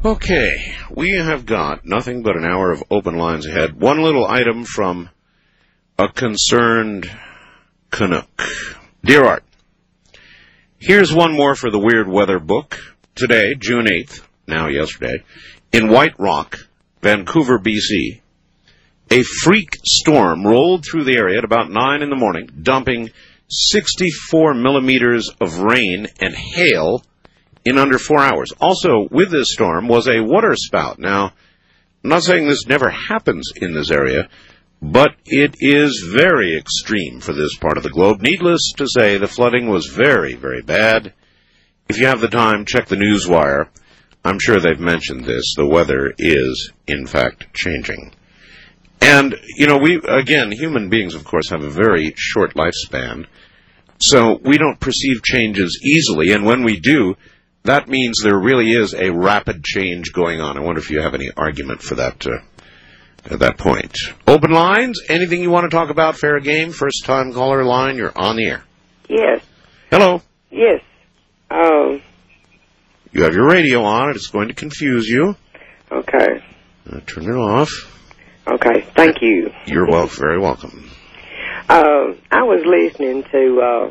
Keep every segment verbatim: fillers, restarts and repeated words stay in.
Okay, we have got nothing but an hour of open lines ahead. One little item from a concerned Canuck. Dear Art, here's one more for the Weird Weather book. Today, June eighth, now yesterday, in White Rock, Vancouver, B C, a freak storm rolled through the area at about nine in the morning, dumping sixty-four millimeters of rain and hail in under four hours. Also, with this storm was a water spout. Now, I'm not saying this never happens in this area, but it is very extreme for this part of the globe. Needless to say, the flooding was very, very bad. If you have the time, check the Newswire. I'm sure they've mentioned this. The weather is, in fact, changing. And, you know, we, again, human beings, of course, have a very short lifespan, so we don't perceive changes easily, and when we do, that means there really is a rapid change going on. I wonder if you have any argument for that uh, at that point. Open lines, anything you want to talk about, fair game, first-time caller line, you're on the air. Yes. Hello. Yes. Um. You have your radio on, and it's going to confuse you. Okay. Uh, turn it off. Okay, thank you. You're well, very welcome. Uh, I was listening to uh,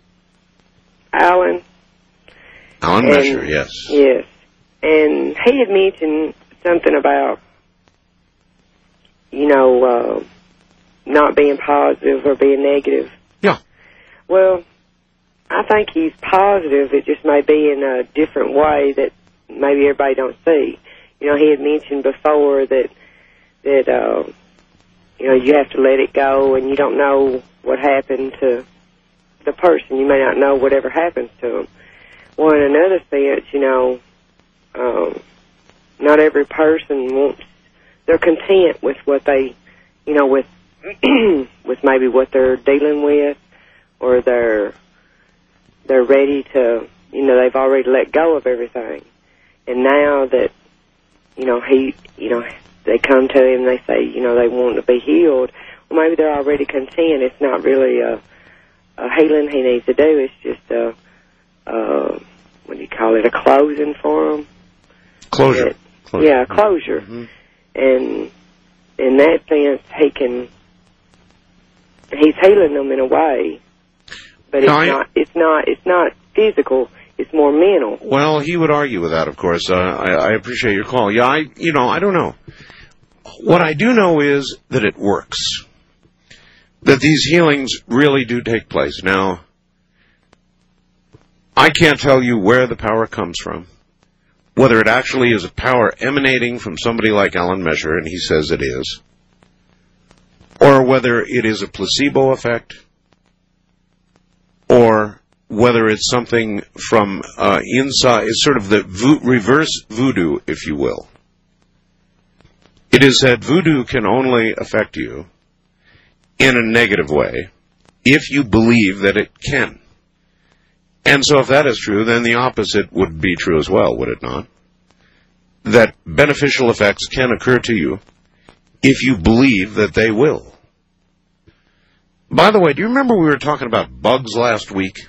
Alan. Alan and, Mesher, yes. Yes. And he had mentioned something about, you know, uh, not being positive or being negative. Yeah. Well, I think he's positive. It just may be in a different way that maybe everybody don't see. You know, he had mentioned before that, that uh, you know, you have to let it go, and you don't know what happened to the person. You may not know whatever happens to them. Well, in another sense, you know, um, not every person wants, they're content with what they, you know, with, with maybe what they're dealing with, or they're, they're ready to, you know, they've already let go of everything. And now that, you know, he, you know, they come to him and they say, you know, they want to be healed, well, maybe they're already content. It's not really a, a healing he needs to do. It's just a, uh, what do you call it, a closing for them? Closure. It, closure. Yeah, closure. Mm-hmm. And in that sense, he can, he's healing them in a way, but it's no, I, not, it's not, it's not physical. It's more mental. Well, he would argue with that, of course. Uh, I, I appreciate your call. Yeah, I, you know, I don't know. What I do know is that it works. That these healings really do take place. Now, I can't tell you where the power comes from. Whether it actually is a power emanating from somebody like Alan Mesher, and he says it is, or whether it is a placebo effect, or whether it's something from uh, inside, it's sort of the vo- reverse voodoo, if you will. It is said voodoo can only affect you in a negative way if you believe that it can. And so if that is true, then the opposite would be true as well, would it not? That beneficial effects can occur to you if you believe that they will. By the way, do you remember we were talking about bugs last week?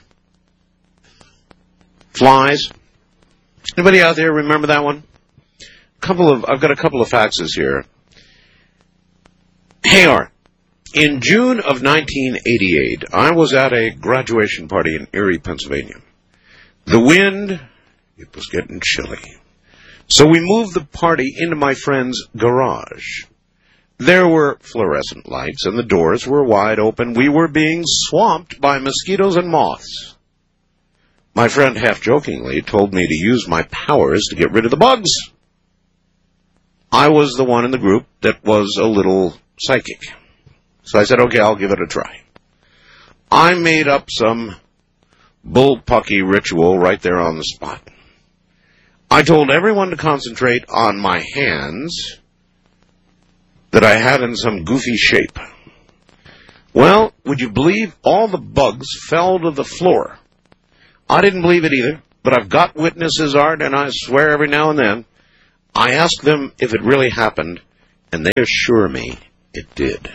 Flies? Anybody out there remember that one? Couple of I've got a couple of faxes here. Hey, Art. In June of nineteen eighty-eight, I was at a graduation party in Erie, Pennsylvania. The wind, it was getting chilly. So we moved the party into my friend's garage. There were fluorescent lights, and the doors were wide open. We were being swamped by mosquitoes and moths. My friend, half-jokingly, told me to use my powers to get rid of the bugs. I was the one in the group that was a little psychic. So I said, okay, I'll give it a try. I made up some bullpucky ritual right there on the spot. I told everyone to concentrate on my hands that I had in some goofy shape. Well, would you believe all the bugs fell to the floor? I didn't believe it either, but I've got witnesses, Art, and I swear every now and then, I ask them if it really happened, and they assure me it did.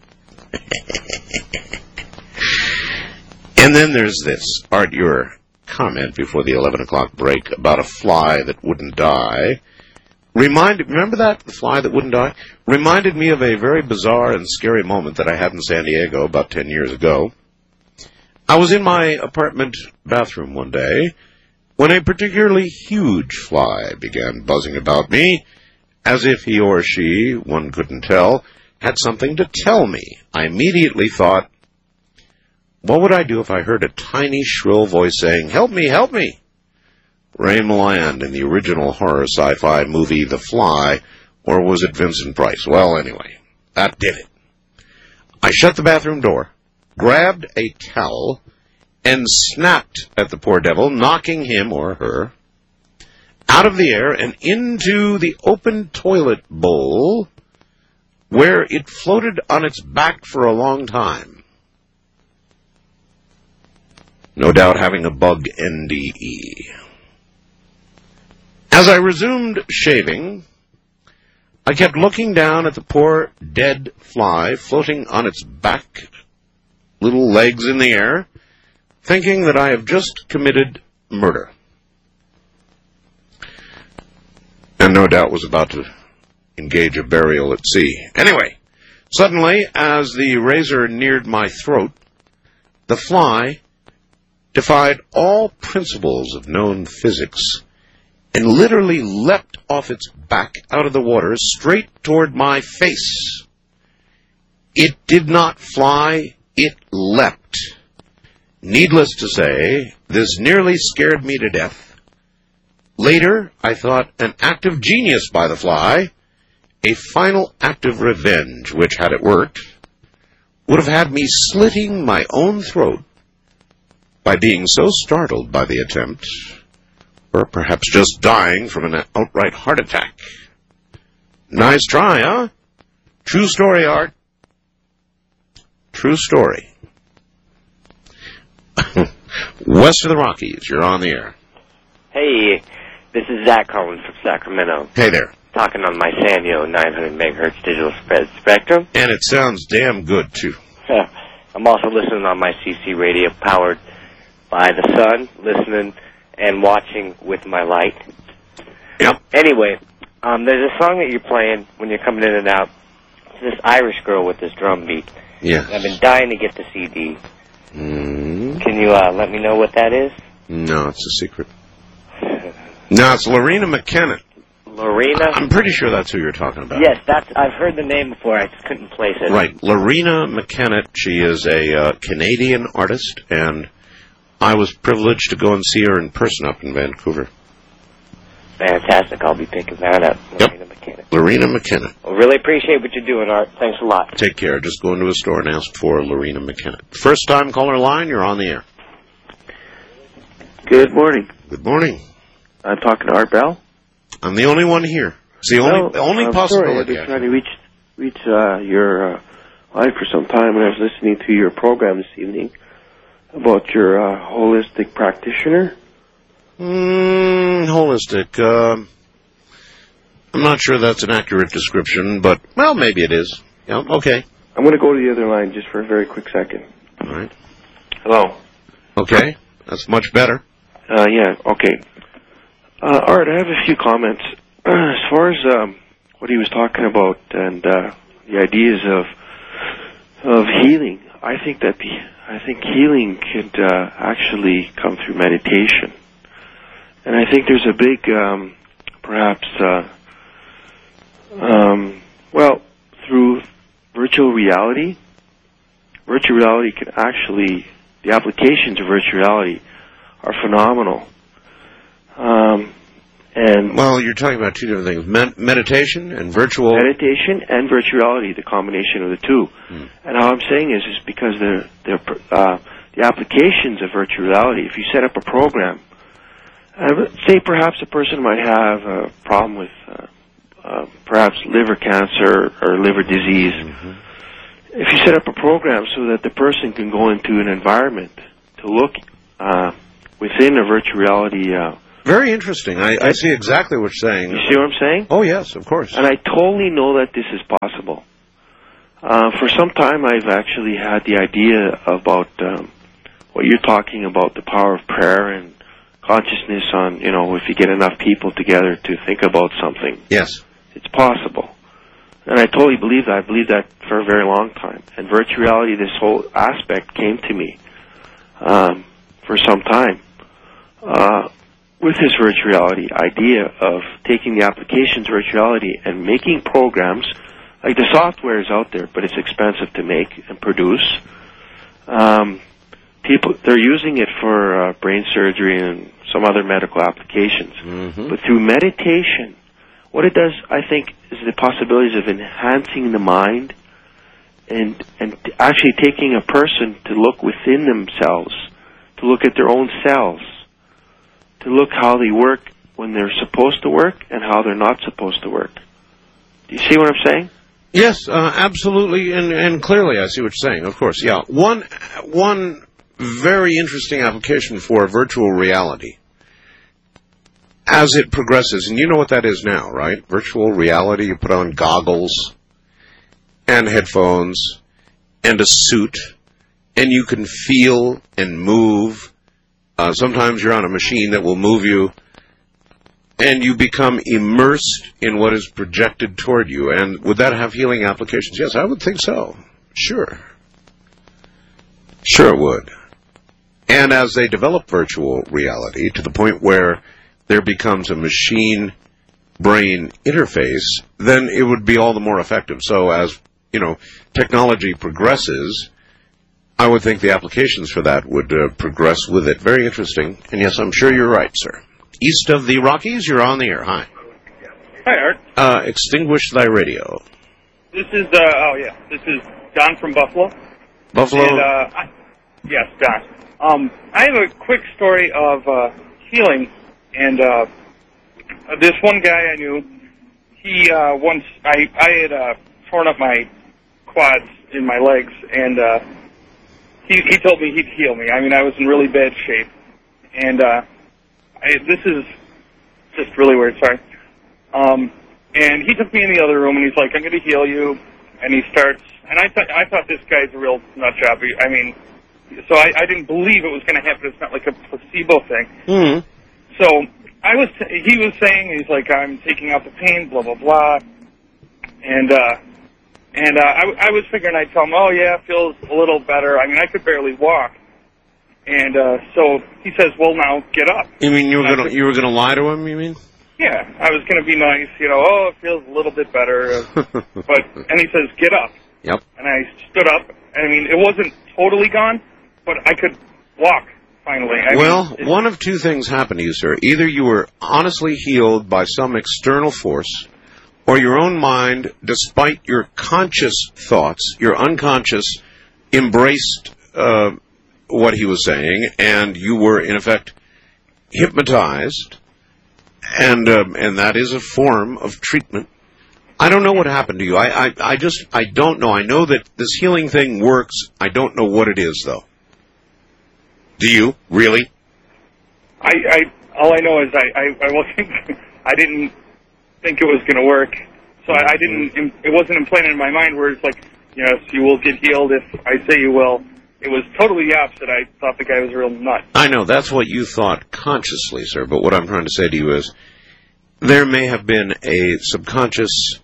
And then there's this. Art, you're comment before the eleven o'clock break about a fly that wouldn't die reminded, remember that, the fly that wouldn't die? Reminded me of a very bizarre and scary moment that I had in San Diego about ten years ago. I was in my apartment bathroom one day when a particularly huge fly began buzzing about me, as if he or she, one couldn't tell, had something to tell me. I immediately thought, what would I do if I heard a tiny, shrill voice saying, "Help me, help me"? Ray Milland in the original horror sci-fi movie The Fly, or was it Vincent Price? Well, anyway, that did it. I shut the bathroom door, grabbed a towel, and snapped at the poor devil, knocking him or her out of the air and into the open toilet bowl, where it floated on its back for a long time. No doubt having a bug N D E. As I resumed shaving, I kept looking down at the poor dead fly floating on its back, little legs in the air, thinking that I have just committed murder. And no doubt was about to engage a burial at sea. Anyway, suddenly, as the razor neared my throat, the fly defied all principles of known physics and literally leapt off its back out of the water straight toward my face. It did not fly, it leapt. Needless to say, this nearly scared me to death. Later, I thought an act of genius by the fly, a final act of revenge, which, had it worked, would have had me slitting my own throat by being so startled by the attempt, or perhaps just dying from an outright heart attack. Nice try, huh? True story, Art. True story. West of the Rockies, you're on the air. Hey, this is Zach calling from Sacramento. Hey there. Talking on my Sanyo nine hundred megahertz digital spread spectrum. And it sounds damn good, too. I'm also listening on my C C radio powered by the sun, listening and watching with my light. Yep. Anyway, um, there's a song that you're playing when you're coming in and out. It's this Irish girl with this drum beat. Yeah. I've been dying to get the C D. Mm. Can you uh, let me know what that is? No, it's a secret. No, it's Lorena McKenna. Lorena? I'm pretty sure that's who you're talking about. Yes, that's. I've heard the name before. I just couldn't place it. Right. Lorena McKenna, she is a uh, Canadian artist, and I was privileged to go and see her in person up in Vancouver. Fantastic. I'll be picking that up. Lorena Yep. McKenna. Lorena McKenna. Well, really appreciate what you're doing, Art. Thanks a lot. Take care. Just go into a store and ask for Lorena McKenna. First time caller line, you're on the air. Good morning. Good morning. I'm talking to Art Bell. I'm the only one here. It's the only, well, only I'm possibility. Sorry, I've been trying to reach, reach uh, your uh, line for some time, and I was listening to your program this evening about your uh, holistic practitioner. Mm, holistic. Um, I'm not sure that's an accurate description, but, well, maybe it is. Yeah, okay. I'm going to go to the other line just for a very quick second. All right. Hello. Okay. That's much better. Uh, yeah, okay. Uh, Art, I have a few comments. As far as um, what he was talking about and uh, the ideas of of healing, I think that the I think healing could uh, actually come through meditation, and I think there's a big, um, perhaps, uh, um, well, through virtual reality. Virtual reality can actually, the applications of virtual reality are phenomenal. Um, and well, you're talking about two different things: Med- meditation and virtual. Meditation and virtuality, the combination of the two. Hmm. And how I'm saying is, is because the the uh, the applications of virtual reality. If you set up a program, uh, say perhaps a person might have a problem with uh, uh, perhaps liver cancer or liver disease. Mm-hmm. If you set up a program so that the person can go into an environment to look uh, within a virtual reality. Uh, Very interesting. I, I see exactly what you're saying. You see what I'm saying? Oh, yes, of course. And I totally know that this is possible. Uh, for some time, I've actually had the idea about um, what you're talking about, the power of prayer and consciousness on, you know, if you get enough people together to think about something. Yes. It's possible. And I totally believe that. I believe that for a very long time. And virtual reality, this whole aspect came to me um, for some time. Uh, with this virtual reality idea of taking the applications of virtual reality and making programs, like the software is out there, but it's expensive to make and produce. Um, people, they're using it for uh, brain surgery and some other medical applications. Mm-hmm. But through meditation, what it does, I think, is the possibilities of enhancing the mind and and actually taking a person to look within themselves, to look at their own cells, to look how they work when they're supposed to work and how they're not supposed to work. Do you see what I'm saying? Yes, uh, absolutely, and, and clearly I see what you're saying, of course, yeah. One, one very interesting application for virtual reality as it progresses, and you know what that is now, right? Virtual reality, you put on goggles and headphones and a suit, and you can feel and move. Uh, sometimes you're on a machine that will move you, and you become immersed in what is projected toward you. And would that have healing applications? Yes, I would think so. Sure. Sure it would. And as they develop virtual reality to the point where there becomes a machine-brain interface, then it would be all the more effective. So as, you know, technology progresses, I would think the applications for that would uh, progress with it. Very interesting. And yes, I'm sure you're right, sir. East of the Rockies, you're on the air. Hi. Hi, Art. Uh, extinguish thy radio. This is, uh, oh yeah, this is Don from Buffalo. Buffalo? And, uh, I, yes, Don. Um, I have a quick story of, uh, healing, and, uh, this one guy I knew, he, uh, once, I, I had, uh, torn up my quads in my legs, and, uh, he, he told me he'd heal me. I mean, I was in really bad shape, and, uh, I, this is just really weird, sorry. Um, and he took me in the other room, and he's like, I'm going to heal you. And he starts, and I thought I thought this guy's a real nut job. I mean, so I, I didn't believe it was going to happen. It's not like a placebo thing. Mm-hmm. So I was, t- he was saying, he's like, I'm taking out the pain, blah, blah, blah. And, uh, and, uh, I, I was figuring I'd tell him, oh yeah, it feels a little better. I mean, I could barely walk. And uh, so he says, well, now get up. You mean you were And I going to said, you were going to lie to him, you mean? Yeah, I was going to be nice, you know, oh, it feels a little bit better. but And he says, get up. Yep. And I stood up. I mean, it wasn't totally gone, but I could walk, finally. I well, mean, one of two things happened to you, sir. Either you were honestly healed by some external force, or your own mind, despite your conscious thoughts, your unconscious, embraced uh, what he was saying, and you were, in effect, hypnotized, and um, and that is a form of treatment. I don't know what happened to you. I, I, I just, I don't know. I know that this healing thing works. I don't know what it is, though. Do you? Really? I, I all I know is I, I, I wasn't, I didn't think it was going to work. So I, I didn't, it wasn't implanted in my mind where it's like, yes, you will get healed if I say you will. It was totally the opposite. I thought the guy was a real nut. I know, that's what you thought consciously, sir, but what I'm trying to say to you is there may have been a subconscious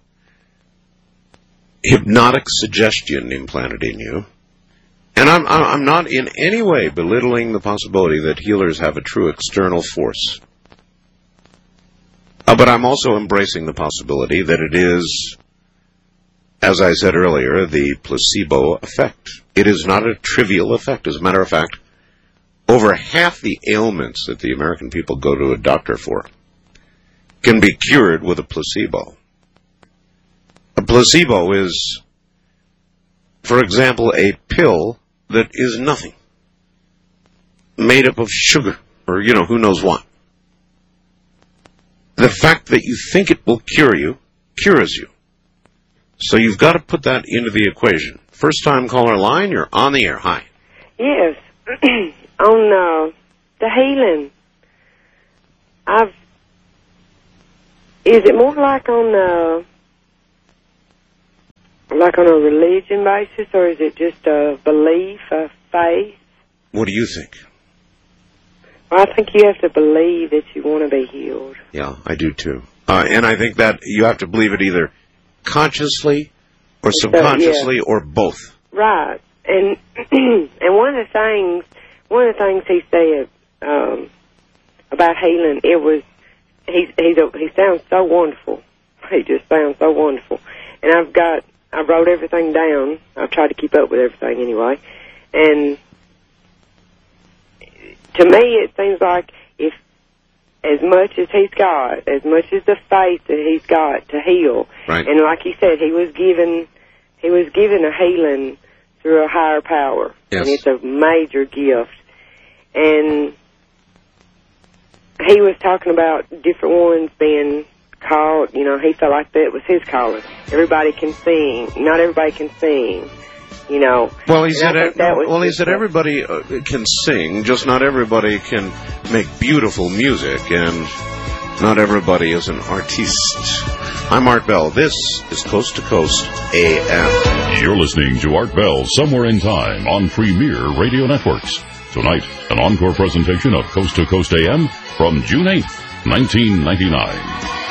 hypnotic suggestion implanted in you, and I'm, I'm not in any way belittling the possibility that healers have a true external force. Uh, but I'm also embracing the possibility that it is, as I said earlier, the placebo effect. It is not a trivial effect. As a matter of fact, over half the ailments that the American people go to a doctor for can be cured with a placebo. A placebo is, for example, a pill that is nothing, made up of sugar, or, you know, who knows what. The fact that you think it will cure you, cures you. So you've got to put that into the equation. First time caller line, you're on the air. Hi. Yes. On uh, the healing, I've, is it more like on uh, like on a religion basis, or is it just a belief, a faith? What do you think? Well, I think you have to believe that you want to be healed. Yeah, I do too. Uh, and I think that you have to believe it either consciously or subconsciously, uh, yeah. or both. Right. And and one of the things, one of the things he said um, about healing, it was he's he's a, he sounds so wonderful. He just sounds so wonderful. And I've got I wrote everything down. I've tried to keep up with everything anyway. And to me, it seems like if as much as he's got, as much as the faith that he's got to heal, right. and like he said, he was given he was given a healing through a higher power, yes. and it's a major gift. And he was talking about different ones being called. You know, he felt like that was his calling. Everybody can sing. Not everybody can sing. You know. Well, he said. E- well, he said everybody uh, can sing, just not everybody can make beautiful music, and not everybody is an artiste. I'm Art Bell. This is Coast to Coast A M. You're listening to Art Bell Somewhere in Time on Premier Radio Networks. Tonight, an encore presentation of Coast to Coast A M from June eighth, nineteen ninety-nine.